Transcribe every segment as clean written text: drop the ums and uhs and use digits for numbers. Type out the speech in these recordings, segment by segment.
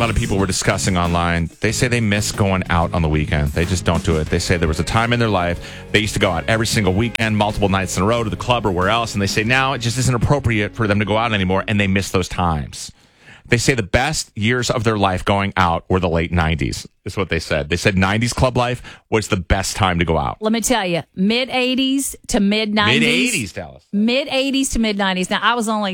lot of people were discussing online. They say they miss going out on the weekend. They just don't do it. They say there was a time in their life they used to go out every single weekend, multiple nights in a row to the club or where else, and they say now it just isn't appropriate for them to go out anymore, and they miss those times. They say the best years of their life going out were the late 90s, is what they said. They said 90s club life was the best time to go out. Let me tell you, mid-80s to mid-90s. Mid-80s, Dallas. Mid-80s to mid-90s. Now, I was only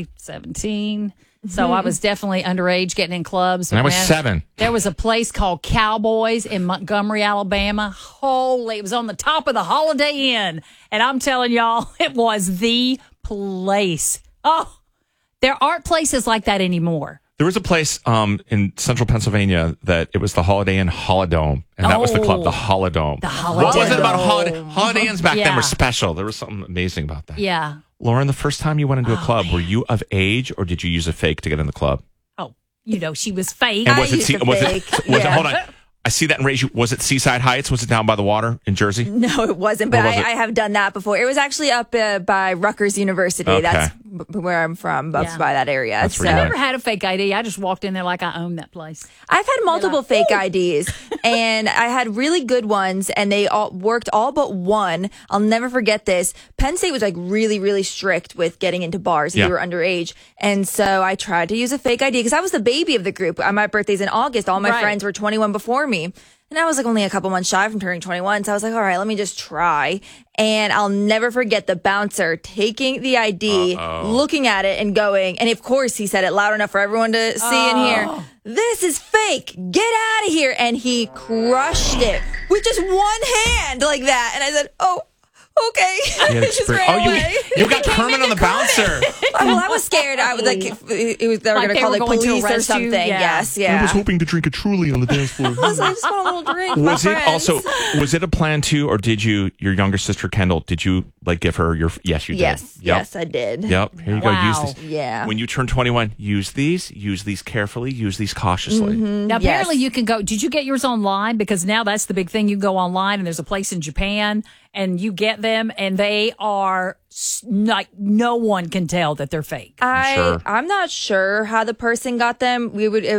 17, so I was definitely underage getting in clubs. And I was 7. There was a place called Cowboys in Montgomery, Alabama. Holy, it was on the top of the Holiday Inn. And I'm telling y'all, it was the place. Oh, there aren't places like that anymore. There was a place in central Pennsylvania that it was the Holiday Inn Holidome, and that was the club, the Holidome. The Holidome. What was it about Holiday Inns back then Yeah. were special. There was something amazing about that. Yeah. Lauren, the first time you went into a club, were you of age or did you use a fake to get in the club? Oh, she was fake. And was it hold on. I see that in Ray. Was it Seaside Heights? Was it down by the water in Jersey? No, it wasn't, but Or was it? I have done that before. It was actually up by Rutgers University. Okay. That's where I'm from, up by that area. That's so where you I went. never had a fake ID. I just walked in there like I owned that place. I've had multiple fake IDs, and I had really good ones, and they all worked all but one. I'll never forget this. Penn State was like really, really strict with getting into bars if Yeah. you were underage, and so I tried to use a fake ID because I was the baby of the group. My birthday's in August. All my Right. friends were 21 before me. And I was like only a couple months shy from turning 21. So I was like, all right, let me just try. And I'll never forget the bouncer taking the ID, looking at it and going, and of course he said it loud enough for everyone to see and hear, this is fake. Get out of here. And he crushed it with just one hand like that. And I said, oh, okay. You Just ran away. you got Kermit on the bouncer. Well, I was scared. I was like, they were Like going to they call were the going to police or arrest you? something. Yeah. Yes, yeah. hoping to drink a Truly on the dance floor. I just want a little drink. Was my it friends. also, was it a plan too, or did you, your younger sister Kendall, did you like give her your, yes, you did. Yes, Yep. yes, I did. Yep. Here you go. Wow. Use these. Yeah. When you turn 21, use these carefully, use these cautiously. Now, apparently Yes. you can go. Did you get yours online? Because now that's the big thing. You go online, and there's a place in Japan, and you get them, and they are like no one can tell that they're fake. Sure. I'm not sure how the person got them.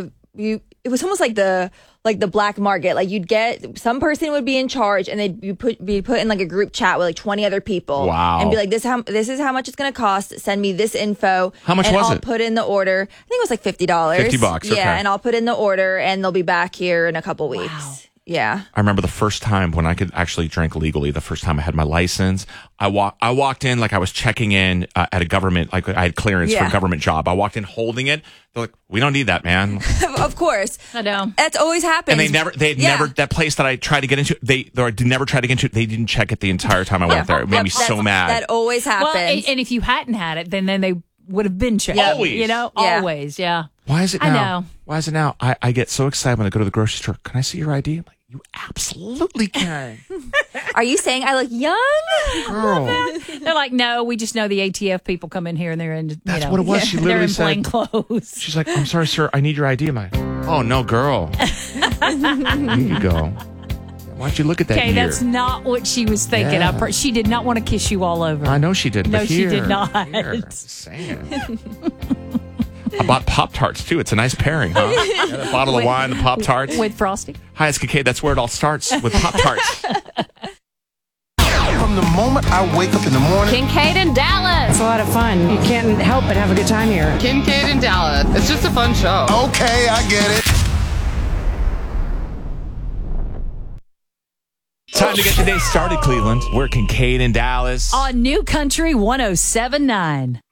It was almost like the black market. Like you'd get some person would be in charge, and they'd be put in like a group chat with like 20 other people. Wow. And be like, this is how much it's going to cost. Send me this info. How much and was I'll it? put in the order. I think it was like $50. $50, okay. Yeah, and I'll put in the order, and they'll be back here in a couple weeks. Wow. Yeah. I remember the first time when I could actually drink legally, the first time I had my license, I walked in like I was checking in at a government, like I had clearance for a Yeah. government job. I walked in holding it. They're like, we don't need that, man. Of course. I know. That's always happened. And that place that I tried to get into, they never tried to get into, they didn't check it the entire time I went there. It made me so mad. That always happens. Well, and if you hadn't had it, then they would have been checked. Always. You know, Yeah. always. Yeah. Why is it I now? know. Why is it now? I get so excited when I go to the grocery store. Can I see your ID? I'm like, you absolutely can. Are you saying I look young? Girl. They're like, no, we just know the ATF people come in here and they're in. That's what it was. She they're literally in said- plain clothes. She's like, I'm sorry, sir. I need your ID. I'm like, oh, no, girl. Here you go. Why don't you look at that Okay, year? that's not what she was thinking. Yeah. She did not want to kiss you all over. I know she did. No, but she here, did not. Here, I'm just saying. I bought Pop-Tarts, too. It's a nice pairing, huh? Yeah, the bottle of wine, the Pop-Tarts. With frosting. Hi, it's Kincaid. That's where it all starts, with Pop-Tarts. From the moment I wake up in the morning, Kincaid and Dallas. It's a lot of fun. You can't help but have a good time here. Kincaid and Dallas. It's just a fun show. okay, I get it. Time to get the day started, Cleveland. We're Kincaid and Dallas. On New Country 107.9.